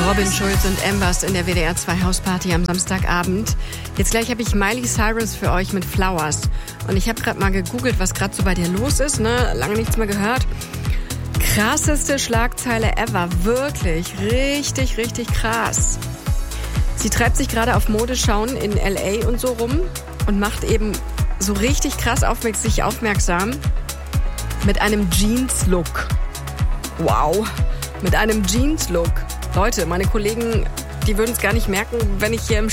Robin Schulz und Embers in der WDR 2 Hausparty am Samstagabend. Jetzt gleich habe ich Miley Cyrus für euch mit Flowers. Und ich habe gerade mal gegoogelt, was gerade so bei dir los ist, ne? Lange nichts mehr gehört. Krasseste Schlagzeile ever. Wirklich. Richtig, richtig krass. Sie treibt sich gerade auf Modeschauen in L.A. und so rum und macht eben so richtig krass sich aufmerksam mit einem Jeans-Look. Wow. Mit einem Jeans-Look. Leute, meine Kollegen, die würden es gar nicht merken, wenn ich hier im